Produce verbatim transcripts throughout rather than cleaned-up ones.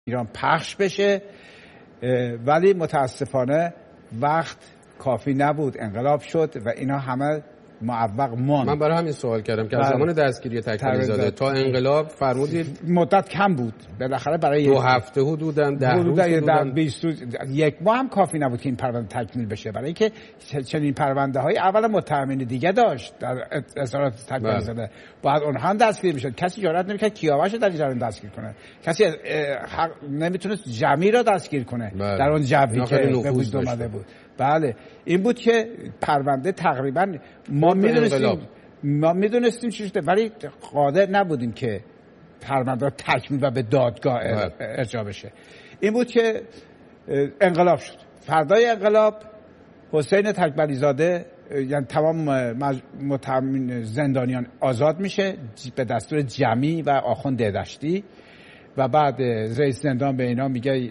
ایران پخش بشه، ولی متاسفانه وقت کافی نبود، انقلاب شد و اینا همه معوق ماند. من برای همین سوال کردم که از زمان دستگیری تک‌علی زاده تا انقلاب فرمودید مدت کم بود، بالاخره برای دو هفته حدوداً ده روز حدوداً بیست روز، یک ماه هم کافی نبود که این پرونده تکمیل بشه، برای اینکه چنین پرونده های اول متهمین دیگه داشت در اظهارات تک‌علی زاده، بعد اونها هم دستگیر میشد. کسی جرئت نمیکرد کیاوش در جریان دستگیر کنه، کسی نمیتونست جمعی را دستگیر کنه بله. در اون جوی که به وجود اومده بود. بله این بود که پرونده تقریبا ما میدونستیم ما میدونستیم چی شده، ولی قادر نبودیم که پرونده را تکمیل و به دادگاه ارجاع بشه. این بود که انقلاب شد. فردای انقلاب حسین تک‌علی زاده یعنی تمام متهمین زندانیان آزاد میشه به دستور جمی و آخوند دشتی و بعد رئیس زندان به اینا میگه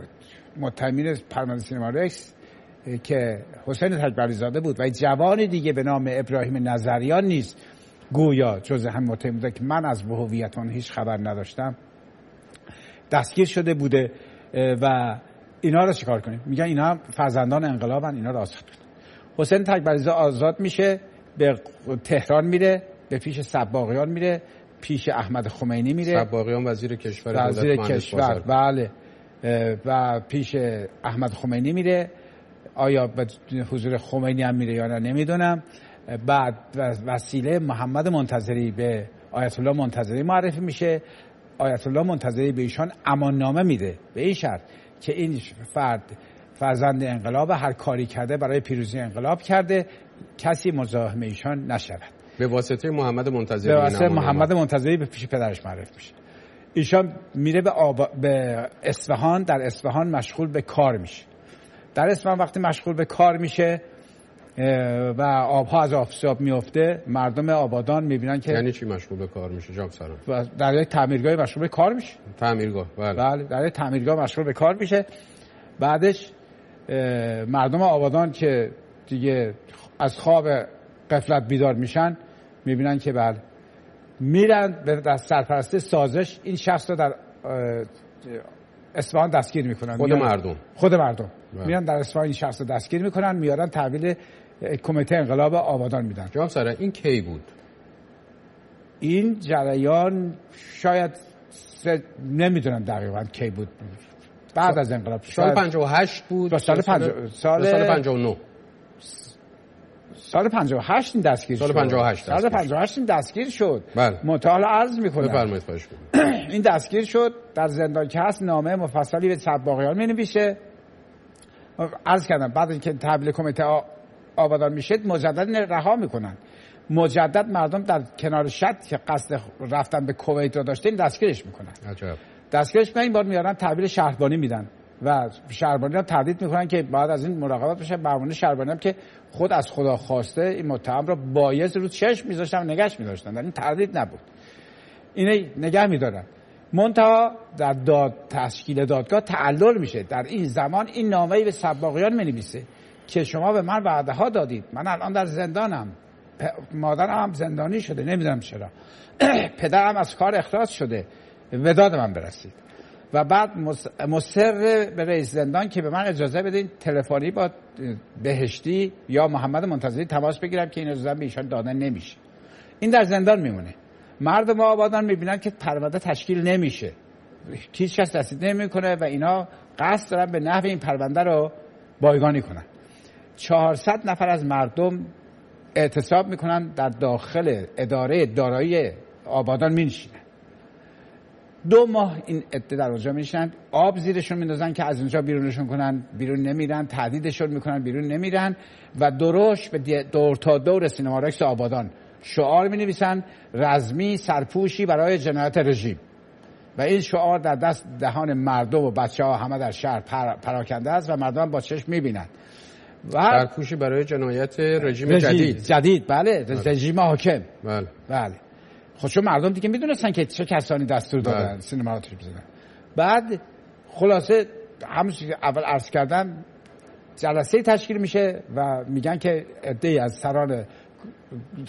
متهمین پرونده سینما رکس که حسین تک‌علی زاده بود و جوانی دیگه به نام ابراهیم نظریان نیست گویا جز هم متهم بوده که من از هویت اون هیچ خبر نداشتم، دستگیر شده بوده و اینا رو چیکار کنیم؟ میگن اینا فرزندان انقلابن، اینا رو آزاد کنیم. حسین تک‌علی زاده آزاد میشه، به تهران میره، به پیش سباقیان میره، پیش احمد خمینی میره. سباقیان وزیر کشور وزیر کشور بله و پیش احمد خمینی میره. آیا به حضور خمینی هم میره یا نه نمیدونم. بعد وسیله محمد منتظری به آیت الله منتظری معرفی میشه. آیت الله منتظری به ایشان اماننامه میده به این شرط که این فرد فرزند انقلاب، هر کاری کرده برای پیروزی انقلاب کرده، کسی مزاحم ایشان نشود. به واسطه محمد منتظری به واسطه محمد منتظری به پیش پدرش معرفی میشه. ایشان میره به, آب... به اصفهان، در اصفهان مشغول به کار میشه. در اصفهان وقتی مشغول به کار میشه و آبها از آفتاب میفته، مردم آبادان میبینن که یعنی چی مشغول به کار میشه جناب سلام؟ در یک تعمیرگاه مشغول به کار میشه. تعمیرگاه بله. بله در یک تعمیرگاه مشغول به کار میشه. بعدش مردم آبادان که دیگه از خواب غفلت بیدار میشن میبینن که بله میرن به دست سرپرستی سازش این شخص رو در اصفهان دستگیر میکنن. خود مردم خود مردم بله. میرن در اصفهان این شخص رو دستگیر میکنن، میارن تحویل کمیته انقلاب آبادان میدن. جناب سره این کی بود؟ این جریان شاید س... نمیدونم دقیقاً کی بود. بعد سال... از انقلاب سال پنجاه و هشت بود. سال پنجاه سال سال پنجاه و نه سال پنجاه و هشت این دستگیر سال شد. پنجاه و هشت سال پنجاه و هشت این دستگیر شد. بله. متعال عرض میکنم. بفرمایید خواهش می‌کنم. این دستگیر شد، در زندان که هست نامه مفصلی به سباقیان می‌نویسه. عرض کردم بعد اینکه تحویل کمیته آبادان میشه مجدد رها میکنن. مجدد مردم در کنار شط که قصد رفتن به کویت رو داشتین دستگیرش میکنن. عجب. دستگیرش میکنن، این بار میارن تحویل شهربانی میدن و شهربانی رو تردید میکنن که بعد از این مراقبت بشه. برنامه شهربانی هم که خود از خدا خواسته این متهم رو بایز رو چشم میذاشتن و نگهش میداشتن، در این تردید نبود، اینه نگه میدارن. منتها در داد تشکیل دادگاه تعلل میشه. در این زمان این نامه‌ای به سباقیان می‌نویسه که شما به من وعده ها دادید، من الان در زندانم، مادرم هم زندانی شده نمیدونم چرا، پدرم از کار اخراج شده، وداد من برسید. و بعد مصر به رئیس زندان که به من اجازه بدین تلفنی با بهشتی یا محمد منتظری تماس بگیرم که این اجازه به ایشان داده نمیشه. این در زندان میمونه. مردم آبادان میبینن که پرونده تشکیل نمیشه، هیچ کس رسید نمیکنه و اینا قصد دارن به نحو این پرونده رو بایگانی کنن. چهارصد نفر از مردم اعتصاب میکنن در داخل اداره دارایی آبادان مینشینن. دو ماه این عده در اونجا میشن، آب زیرشون میندازن که از اونجا بیرونشون کنن، بیرون نمیرن، تهدیدشون میکنن بیرون نمیرن و دروش به دور تا دور سینما رکس آبادان شعار می نویسن رزمی سرپوشی برای جنایت رژیم و این شعار در دست دهان مردم و بچه ها همه در شهر پر، پراکنده است و مردم با چشم می بینن. و سرپوشی برای جنایت رژیم, رژیم جدید جدید بله, بله. رژیم حاکم بله بله. خود چون مردم دیگه می دونستن که چه کسانی دستور دادن بله. سینما را تشکیل بدن. بعد خلاصه همون که اول عرض کردم جلسه تشکیل میشه و میگن که عده‌ای از سران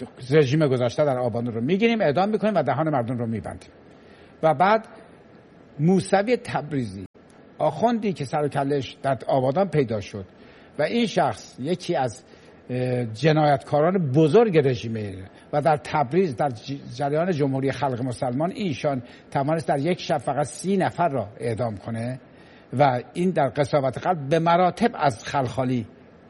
رژیم گذشته در آبادان رو میگیریم، اعدام میکنیم و دهان مردم رو میبندیم. و بعد موسوی تبریزی آخوندی که سر و کله‌اش در آبادان پیدا شد و این شخص یکی از جنایتکاران بزرگ رژیمه و در تبریز در جریان جمهوری خلق مسلمان ایشان توانست در یک شب فقط سی نفر را اعدام کنه و این در قساوت قلب به مراتب از خلخالی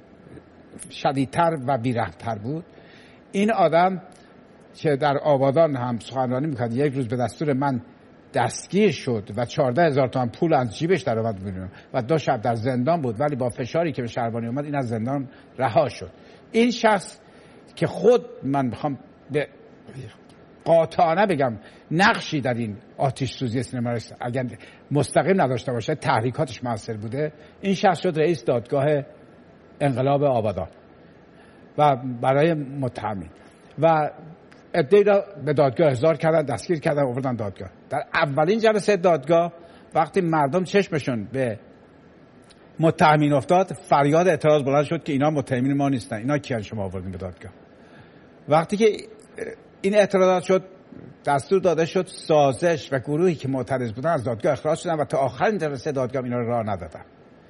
شدیدتر و بی‌رحم‌تر بود. این آدم که در آبادان هم سخنرانی میکرد یک روز به دستور من دستگیر شد و چهارده هزار تومان پول از جیبش در آمد بیرون و دو شب در زندان بود، ولی با فشاری که به شهربانی اومد این از زندان رها شد. این شخص که خود من میخوام به قاطعانه بگم نقشی در این آتش سوزی سینما اگر مستقیم نداشته باشه تحریکاتش موثر بوده، این شخص شد رئیس دادگاه انقلاب آبادان و برای متهمین و عده‌ای را به دادگاه احضار کردن، دستگیر کردن، آوردن دادگاه. در اولین جلسه دادگاه وقتی مردم چشمشون به متهمین افتاد، فریاد اعتراض بلند شد که اینا متهمین ما نیستن، اینا کیان شما آوردین به دادگاه. وقتی که این اعتراضات شد دستور داده شد سازش و گروهی که معترض بودن از دادگاه اخراج شدن و تا آخرین جلسه دادگاه اینا رو راه ندادن.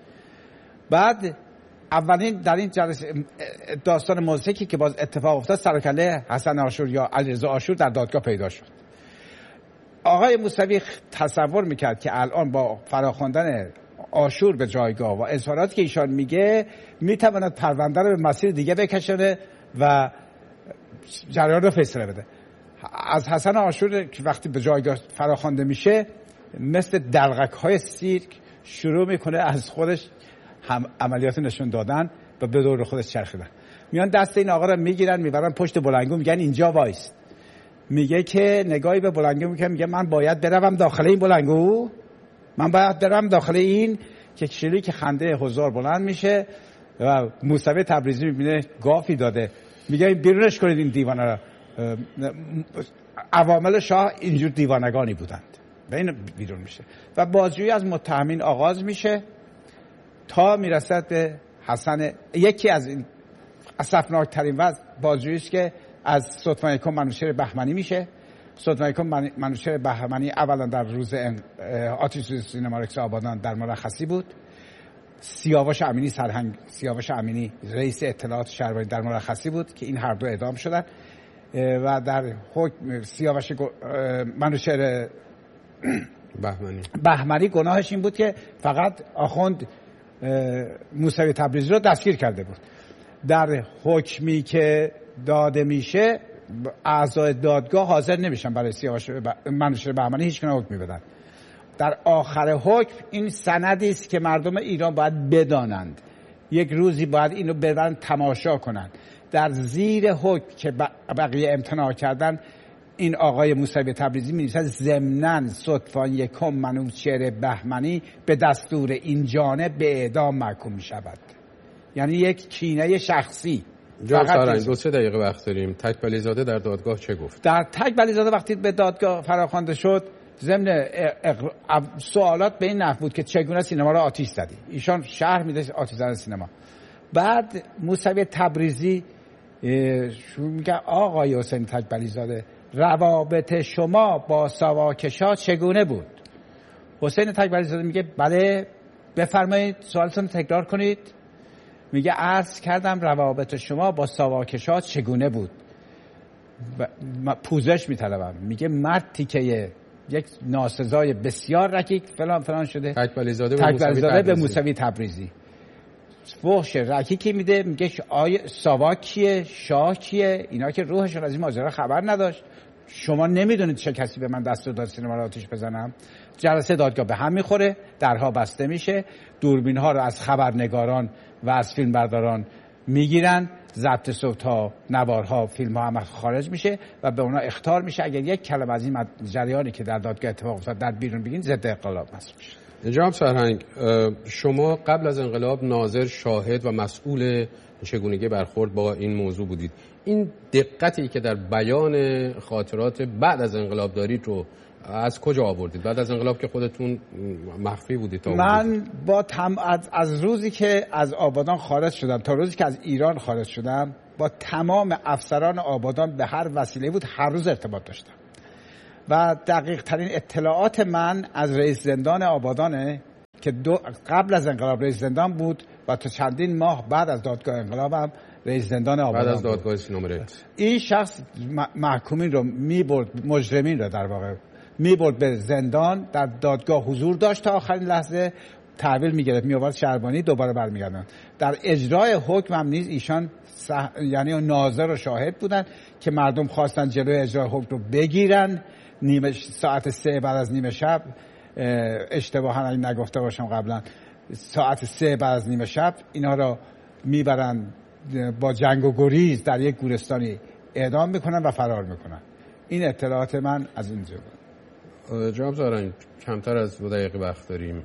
بعد اولین در این جلسه داستان موزیکی که باز اتفاق افتاد، سر و کله حسن آشور یا علیرضا آشور در دادگاه پیدا شد. آقای موسوی تصور میکرد که الان با فراخواندن آشور به جایگاه و اظهاراتی که ایشان میگه میتواند پرونده رو به مسیر دیگه بکشونه و جریان رو فیصله بده. از حسن آشور که وقتی به جایگاه فراخوانده میشه مثل دلغک های سیرک شروع میکنه از خودش هم عملیات نشون دادن و به دور خودش چرخیدن. میان دست این آقا رو میگیرن میبرن پشت بلندگو، میگن اینجا وایست. میگه که نگاهی به بلندگو میکنه، میگه من باید بروم داخل این بلندگو، من باید برم داخل این که شلیک خنده حضار بلند میشه و موسوی تبریزی میبینه گافی داده، میگه بیرونش کنید این دیوانه را. عوامل شاه اینجور دیوانگانی بودند و این بیرون میشه و بازجویی از متهمین آغاز میشه تا میرسد به حسن. یکی از این اسفناکترین وضع بازجویی است که از سلطان یکم منوچهر بهمنی میشه. سلطان یکم منوچهر بهمنی اولا در روز آتش سوزی سینما رکس آبادان در مرخصی بود. سیاوش امینی سرهنگ سیاوش امینی رئیس اطلاعات شهربانی در مرخصی بود که این هر دو اعدام شدند و در حکم سیاوش منوچهر بهمنی بهمنی گناهش این بود که فقط آخوند موسوی تبریزی رو دستگیر کرده بود. در حکمی که داده میشه اعضای دادگاه حاضر نمیشن برای سیاوش منوچهر بهمنی هیچ گونه حکمی بدن. در آخر حکم این سندی است که مردم ایران باید بدانند، یک روزی باید اینو برن تماشا کنند. در زیر حکم که بقیه امتناع کردن این آقای موسوی تبریزی می‌نویسد ضمناً سلطان یکم منوچهر بهمنی به دستور این جانب به اعدام محکوم می‌شود. یعنی یک کینه شخصی. جناب سرهنگ دو سه دقیقه وقت داریم. تکبلی زاده در دادگاه چه گفت؟ در تکبلی زاده وقتی به دادگاه فراخوانده شد ضمن سوالات به این نحو بود که چگونه سینما را آتش زدی. ایشان شرح میده آتش زدن سینما. بعد موسوی تبریزی میگه آقای حسین تکبلی زاده روابط شما با ساواکشا چگونه بود؟ حسین تکبلی زاده میگه بله بفرمایید سوالتون تکرار کنید. میگه عرض کردم روابط شما با ساواکشا چگونه بود؟ پوزش میطلبم. میگه مرد که یک ناسزای بسیار رکیک فلان فلان شده. تکبلی زاده به موسوی تبریزی فحش رکیکی میده، میگه آیا ساواک کیه، شاه کیه، اینا که روحشون از این ماجرا خبر نداشت. شما نمیدونید چه کسی به من دستور داد سینما رو آتش بزنم. جلسه دادگاه به هم میخوره، درها بسته میشه، دوربین ها رو از خبرنگاران و از فیلمبرداران میگیرن، ضبط صوت ها، نوارها، فیلم ها هم خارج میشه و به اونا اخطار میشه اگر یک کلمه از این جریانی که در دادگاه اتفاق افتاد در بیرون بگین ضد انقلاب محسوب میشه. جناب سرهنگ، شما قبل از انقلاب ناظر، شاهد و مسئول چگونگی برخورد با این موضوع بودید. این دقتی که در بیان خاطرات بعد از انقلاب دارید رو از کجا آوردید؟ بعد از انقلاب که خودتون مخفی بودید تا من بودید. با تم... از... از روزی که از آبادان خارج شدم تا روزی که از ایران خارج شدم با تمام افسران آبادان به هر وسیله بود هر روز ارتباط داشتم و دقیق ترین اطلاعات من از رئیس زندان آبادانه که دو قبل از انقلاب رئیس زندان بود و تا چندین ماه بعد از دادگاه انقلاب هم رئیس زندان آبادان بعد از دادگاه سینامرت. این شخص محکومین رو میبرد، مجرمین رو در واقع میبرد به زندان، در دادگاه حضور داشت تا آخرین لحظه، تحویل میگرفت میآورد شهربانی، دوباره برمیگردن. در اجرای حکم هم نیز ایشان سح... یعنی ناظر و شاهد بودن که مردم خواستن جلوی اجرای حکم رو بگیرن. نیمه ساعت سه بعد از نیمه شب، اشتباها اگه نگفته باشم قبلا، ساعت سه بعد از نیمه شب اینا رو میبرن با جنگ و گریز در یک گورستانی اعدام میکنن و فرار میکنن. این اطلاعات من از اینجا بود. جناب زارنگ، کمتر از دو دقیقه وقت داریم.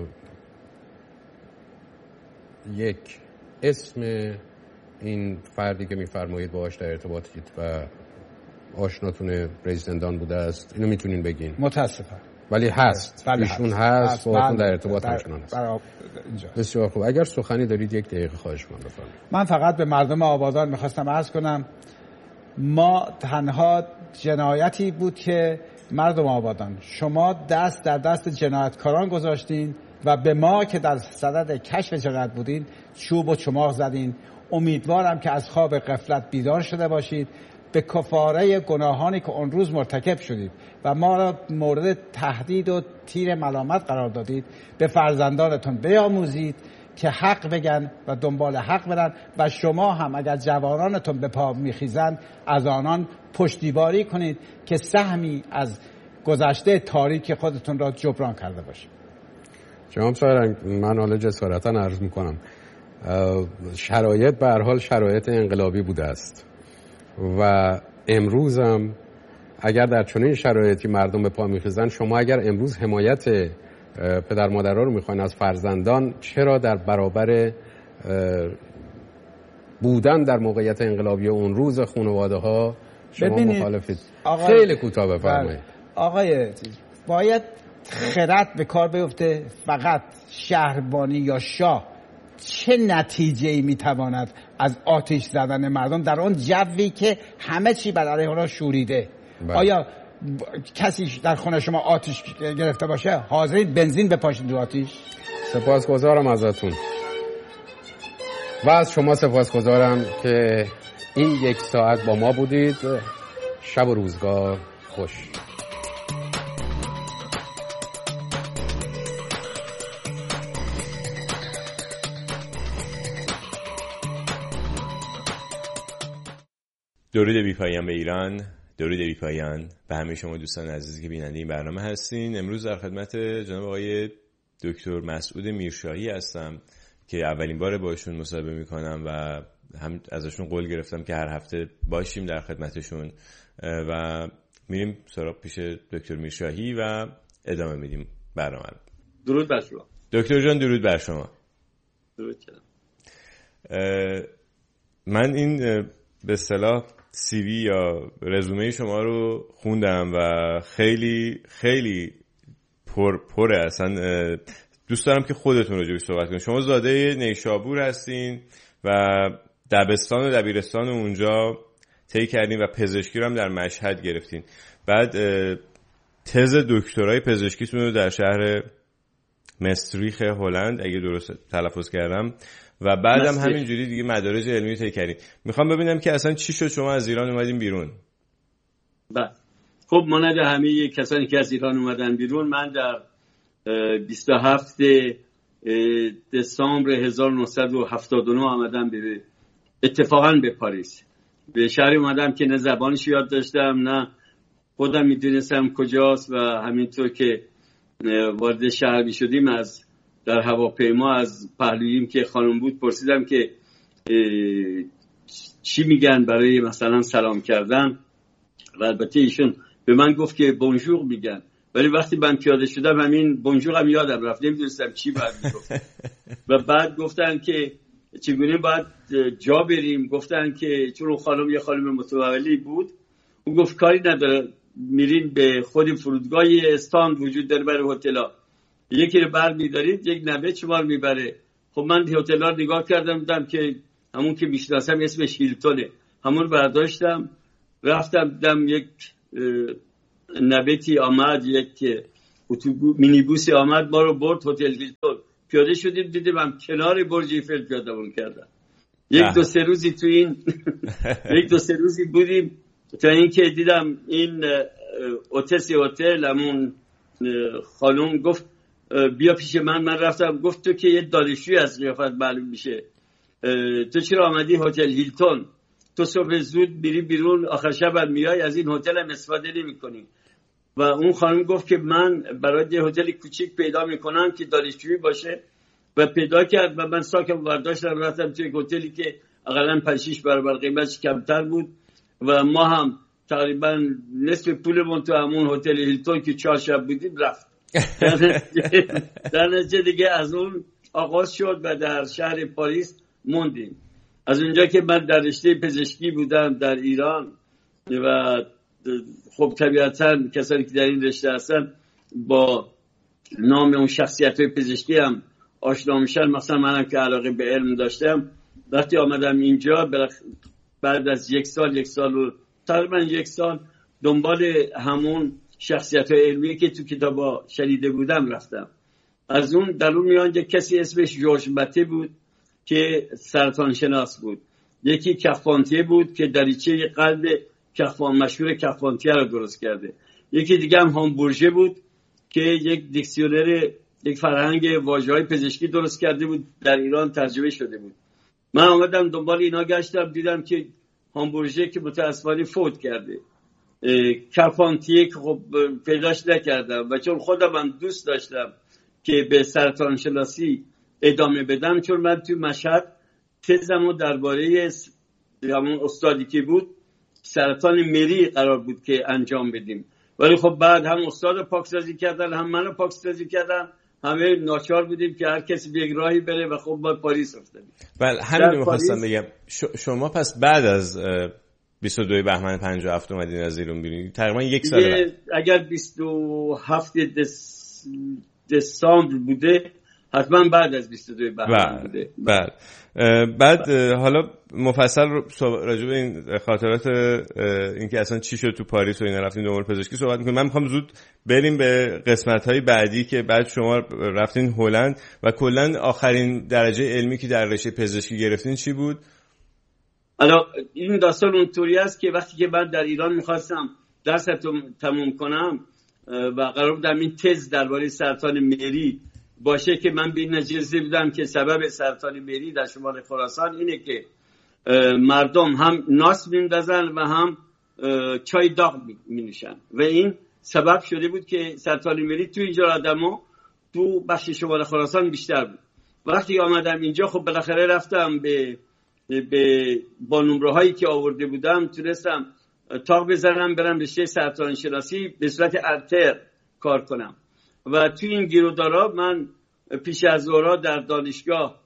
یک اسم این فردی که میفرمایید باهاش در ارتباطید و آشناتون رئیس زندان بوده است، اینو میتونین بگین؟ متاسفم ولی هست. بله ایشون هست, هست با در ارتباط همچنان هست. اینجا. بسیار خوب. اگر سخنی دارید یک دقیقه خواهش کنم بفرمایید. من فقط به مردم آبادان میخواستم عرض کنم ما تنها جنایتی بود که مردم آبادان شما دست در دست جنایتکاران گذاشتین و به ما که در صدد کشف جنایت بودین چوب و چماق زدین. امیدوارم که از خواب غفلت بیدار شده باشید، به کفاره گناهانی که اون روز مرتکب شدید و ما را مورد تهدید و تیر ملامت قرار دادید به فرزندانتون بیاموزید که حق بگن و دنبال حق برن و شما هم اگر جوانانتون به پا میخیزن از آنان پشتیبانی کنید که سهمی از گذشته تاریک خودتون را جبران کرده باشید. جناب زارنگ، من حالا جسارتا عرض میکنم شرایط به هر حال شرایط انقلابی بوده است و امروز هم اگر در چنین شرایطی مردم به پا میخیزن، شما اگر امروز حمایت پدر مادرها رو میخواین از فرزندان، چرا در برابر بودن در موقعیت انقلابی اون روز خانواده ها شما مخالفید؟ خیلی کوتاه بفرمایید. آقای باید خرد به کار بیفته. فقط شهربانی یا شاه چه نتیجه‌ای میتواند از آتش زدن مردم در آن جوی که همه چی برای آنها شوریده؟ بله. آیا کسی در خانه شما آتش گرفته باشه حاضرید بنزین بپاشید رو آتش؟ سپاسگزارم ازتون و از شما سپاسگزارم که این یک ساعت با ما بودید. شب و روزگار خوش. درود بی‌پایان به ایران، درود بی‌پایان به همه شما دوستان عزیزی که بیننده این برنامه هستین. امروز در خدمت جناب آقای دکتر مسعود میرشاهی هستم که اولین بار باشون مصاحبه میکنم و هم ازشون قول گرفتم که هر هفته باشیم در خدمتشون و میریم سراغ پیش دکتر میرشاهی و ادامه میدیم برنامه رو. درود بر شما دکتر جان. درود بر شما. درود کردم. من این به اصطلاح سی وی یا رزومه شما رو خوندم و خیلی خیلی پر پره. اصلا دوست دارم که خودتون راجعش صحبت کنید. شما زاده نیشابور هستین و دبستان و دبیرستان اونجا طی کردین و پزشکی رو هم در مشهد گرفتین. بعد تز دکترای پزشکیتون رو در شهر مستریخ هلند اگه درست تلفظ کردم و بعدم همینجوری دیگه مدارج علمی طی کردین. میخوام ببینم که اصلا چی شد شما از ایران اومدین بیرون؟ بله خب مانند همه کسانی که از ایران اومدن بیرون، من در بیست و هفتم دسامبر هزار و نهصد و هفتاد و نه آمدم به اتفاقا به پاریس. به شهری اومدم که نه زبانش یاد داشتم نه خودم میدونستم کجاست و همینطور که وارد شهر شدیم از در هواپیما از پهلویم که خانم بود پرسیدم که چی میگن برای مثلا سلام کردن و البته ایشون به من گفت که بونژور میگن، ولی وقتی من پیاده شدم همین بونژور هم یادم رفت، نمیدونستم چی باید میگفت. و بعد گفتن که چگونه باید جا بریم. گفتن که چون خانم یه خانم متولی بود، اون گفت کاری نداره، میرین به خود فرودگاه استاند وجود داره برای هتل‌ها، یکی رو بر میدارید یک نوه شما رو میبره. خب من هتل‌ها رو نگاه کردم دیدم که همون که میشناسم اسمش هیلتونه، همون رو برداشتم رفتم دیدم یک نبتی آمد، یک مینیبوسی آمد ما رو برد هتل هیلتون. پیاده شدیم دیدیم هم کنار برج ایفل پیاده‌مون کردن. یک دو سه روزی تو این یک دو سه روزی بودیم تا اینکه دیدم این اوتسی هتل همون خانم گفت بیا پیش من. من رفتم گفت تو که یه دانشجوی از قیافت معلوم میشه، تو چرا آمدی هتل هیلتون؟ تو صبح زود میری بیرون آخر شب هم میای از این هتل هم استفاده نمی‌کنی. و اون خانم گفت که من برای یه هتل کوچیک پیدا میکنم که دانشجویی باشه و پیدا کرد و من ساکم برداشتم رفتم توی هتلی که اقلا پنج شش برابر قیمتش کمتر بود و ما هم تقریبا نصف پولمون تو همون هتل هیلتون که چهار شب بودیم رفت. در نتیجه دیگه از اون آغاز شد و در شهر پاریس موندیم. از اونجا که من در رشته پزشکی بودم در ایران و خب طبیعتا کسانی که در این رشته هستن با نام اون شخصیت‌های پزشکی هم آشنا میشن. مثلا منم که علاقه به علم داشتم وقتی آمدم اینجا بعد از یک سال یک سال و تقریبا یک سال دنبال همون شخصیت‌های علمی که تو کتابا شنیده بودم رفتم. از اون در اون میان یک کسی اسمش جورج بته بود که سرطان شناس بود، یکی کفانتیه بود که دریچه قلب کفان مشهور کفانتیه رو درست کرده، یکی دیگه هم هامبورژه بود که یک دیکسیونر یک فرهنگ واژه‌های پزشکی درست کرده بود در ایران ترجمه شده بود. من آمدم دنبال اینا گشتم دیدم که هامبورژه که متأسفانه فوت کرده، کفانتیه که خب پیداش نکردم و چون خودم هم دوست داشتم که به سرطان شناسی ادامه بدم، چون من توی مشهد تزمو درباره همون استادی که بود سرطان مری قرار بود که انجام بدیم، ولی خب بعد هم استاد پاکسازی کردن هم منو پاکسازی کردن، همه ناچار بودیم که هر کسی به یک راهی بره و خب ما پاریس افتادیم. بله همین می‌خواستم بگم شما پس بعد از بیست و دو بهمن پنجاه و هفت اومدین از ایران بیرون، تقریبا یک سال بعد. اگر بیست و هفت دس... دسامبر بوده حتما بعد از بیست و دو بهمن بوده. بعد بعد حالا مفصل راجع به این خاطرات اینکه اصلا چی شد تو پاریس و اینا رفتین دنبال پزشکی صحبت می‌کنیم. من می‌خوام زود بریم به قسمت‌های بعدی که بعد شما رفتین هلند و کلاً آخرین درجه علمی که در رشته پزشکی گرفتین چی بود؟ الان این داستان اونطوری است که وقتی که من در ایران می‌خواستم درسم تموم کنم و قرار بود این تز درباره سرطان مری باشه که من به این نتیجه رسیدم که سبب سرطان مری در شمال خراسان اینه که مردم هم ناس میندازن و هم چای داغ مینوشن و این سبب شده بود که سرطان مری تو اینجا آدمو تو بخش شمال خراسان بیشتر بود. وقتی آمدم اینجا خب بالاخره رفتم به به با نمره هایی که آورده بودم تونستم تاق بزنم برم رشته سرطان شناسی به صورت ارتر کار کنم و توی این گیرودارا من پیش از ظهرها در دانشگاه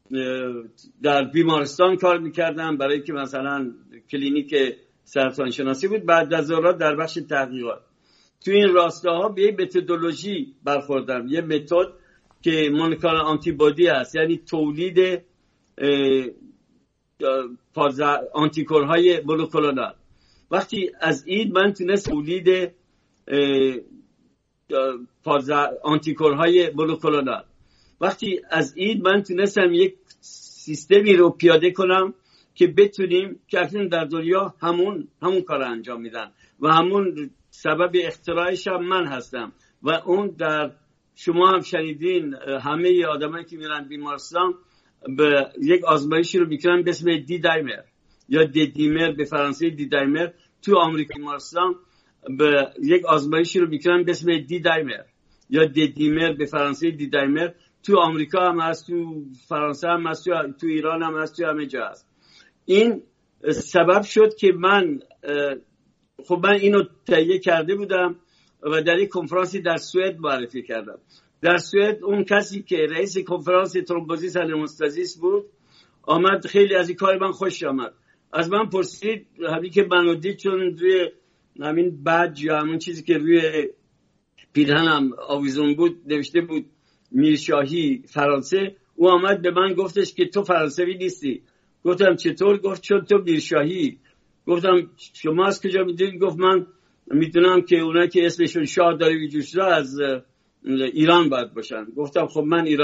در بیمارستان کار میکردم برای که مثلا کلینیک سرطان شناسی بود، بعد از ظهرها در بخش تحقیقات. توی این راستاها به یه متدولوژی برخوردم، یه متد که مونوکلونال آنتیبادی هست، یعنی تولید آنتیکورهای مونوکلونال. وقتی از این من تونست تولید آنتیکورهای مونوکلونال وقتی از این من تونستم یک سیستمی رو پیاده کنم که بتونیم که اکنون در دنیا همون همون کار انجام میدن و همون سبب اختراعش هم من هستم و اون در شما هم شنیدین همه آدمایی که میرن بیمارستان به یک آزمایشی رو میکنن به اسم دی دایمر یا دی دیمر به فرانسه دی دایمر. تو آمریکا بیمارستان به یک آزمایشی رو میکنن به اسم دی دایمر یا دی دیمر به فرانسه دی دایمر. تو آمریکا هم هست، تو فرانسه هم هست، تو ایران هم هست، تو همه جا هست. این سبب شد که من خب من اینو تهیه کرده بودم و در یک کنفرانسی در سوئد معرفی کردم. در سوئد اون کسی که رئیس کنفرانس ترومبوزیس هرموستازیس بود آمد، خیلی از این کار من خوش آمد. از من پرسید، همین که منو دید چون روی همین بادج یا همون چیزی که روی پیرهنم آویزون بود نوشته بود میرشاهی فرانسه، او آمد به من گفتش که تو فرانسوی نیستی. گفتم چطور؟ گفت چون تو میرشاهی. گفتم شما از کجا میدونید؟ گفت من میدونم که اونا که اسمشون شاه داره وجود از ایران باید باشن. گفتم خب من ایران